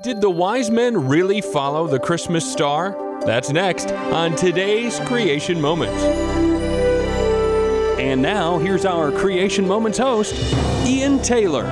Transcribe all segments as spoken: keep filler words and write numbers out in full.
Did the wise men really follow the Christmas star? That's next on today's Creation Moment. And now, here's our Creation Moments host, Ian Taylor.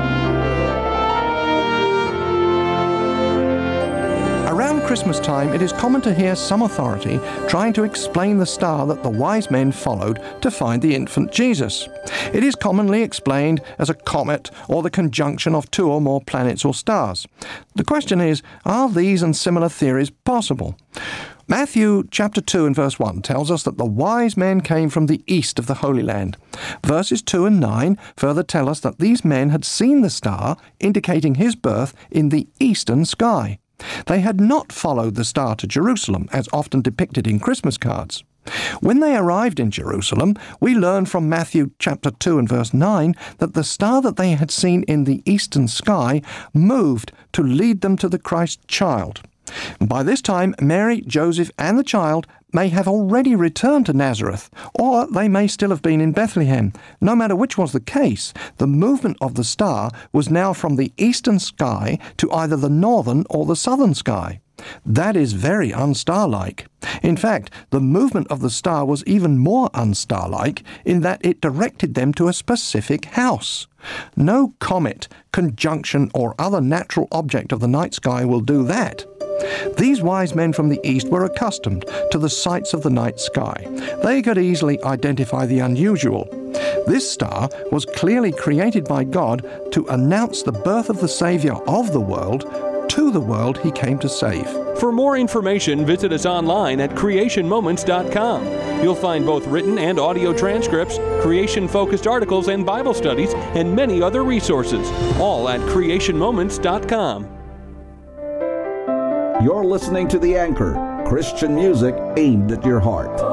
Around Christmas time, it is common to hear some authority trying to explain the star that the wise men followed to find the infant Jesus. It is commonly explained as a comet or the conjunction of two or more planets or stars. The question is, are these and similar theories possible? Matthew chapter two and verse one tells us that the wise men came from the east of the Holy Land. Verses two and nine further tell us that these men had seen the star, indicating his birth in the eastern sky. They had not followed the star to Jerusalem, as often depicted in Christmas cards. When they arrived in Jerusalem, we learn from Matthew chapter two and verse nine that the star that they had seen in the eastern sky moved to lead them to the Christ child. By this time, Mary, Joseph, and the child may have already returned to Nazareth, or they may still have been in Bethlehem. No matter which was the case, the movement of the star was now from the eastern sky to either the northern or the southern sky. That is very unstar-like. In fact, the movement of the star was even more unstar-like in that it directed them to a specific house. No comet, conjunction, or other natural object of the night sky will do that. These wise men from the east were accustomed to the sights of the night sky. They could easily identify the unusual. This star was clearly created by God to announce the birth of the Savior of the world to the world he came to save. For more information, visit us online at creation moments dot com. You'll find both written and audio transcripts, creation-focused articles and Bible studies, and many other resources, all at creation moments dot com. You're listening to The Anchor, Christian music aimed at your heart.